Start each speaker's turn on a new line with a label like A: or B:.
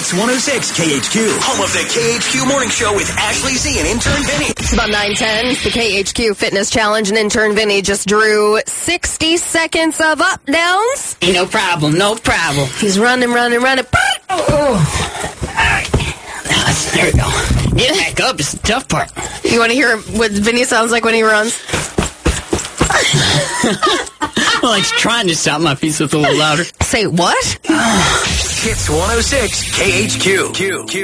A: Hits 106 KHQ, home of the KHQ Morning Show with Ashley Z and intern Vinny.
B: It's about 9:10. It's the KHQ Fitness Challenge, and intern Vinny just drew 60 seconds of up-downs.
C: No problem, no problem.
B: He's running.
C: Oh. All right. There we go. Getting back up is the tough part.
B: You want to hear what Vinny sounds like when he runs?
C: Well, he's trying to stop my feet so it's a little louder.
B: Say what?
A: Hits 106 KHQ.